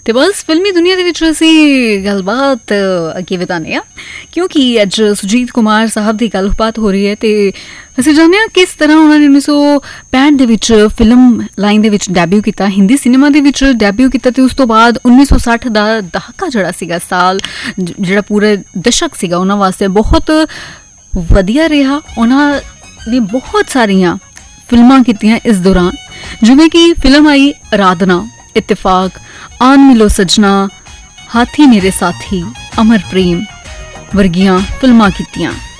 ਤੇ ਬਸ ਫਿਲਮੀ ਦੁਨੀਆ ਦੇ ਵਿੱਚ ਅਸੀਂ ਗੱਲਬਾਤ ਅੱਗੇ ਵਧਾਉਂਦੇ ਹਾਂ, ਕਿਉਂਕਿ ਅੱਜ ਸੁਜੀਤ ਕੁਮਾਰ ਸਾਹਿਬ ਦੀ ਗੱਲਬਾਤ ਹੋ ਰਹੀ ਹੈ ਤੇ ਅਸੀਂ ਜਾਣਦੇ ਹਾਂ ਕਿਸ ਤਰ੍ਹਾਂ ਉਹਨਾਂ ਨੇ 1965 ਦੇ ਵਿੱਚ ਫਿਲਮ ਲਾਈਨ ਦੇ ਵਿੱਚ ਡੈਬਿਊ ਕੀਤਾ, ਹਿੰਦੀ ਸਿਨੇਮਾ ਦੇ ਵਿੱਚ ਡੈਬਿਊ ਕੀਤਾ ਤੇ ਉਸ ਤੋਂ ਬਾਅਦ 1960 ਦਾ ਦਹਾਕਾ ਜਿਹੜਾ ਸੀਗਾ, ਸਾਲ ਜਿਹੜਾ ਪੂਰੇ ਦਸ਼ਕ ਸੀਗਾ ਉਹਨਾਂ ਵਾਸਤੇ ਬਹੁਤ ਵਧੀਆ ਰਿਹਾ। ਉਹਨਾਂ ਨੇ ਬਹੁਤ ਸਾਰੀਆਂ ਫਿਲਮਾਂ ਕੀਤੀਆਂ ਇਸ ਦੌਰਾਨ, ਜਿਵੇਂ ਕਿ ਫਿਲਮ ਆਈ ਅਰਾਧਨਾ, ਇਤਫਾਕ, ਆਨ ਮਿਲੋ ਸਜਣਾ, ਹਾਥੀ ਮੇਰੇ ਸਾਥੀ, ਅਮਰ ਪ੍ਰੇਮ ਵਰਗੀਆਂ ਫਿਲਮਾਂ ਕੀਤੀਆਂ।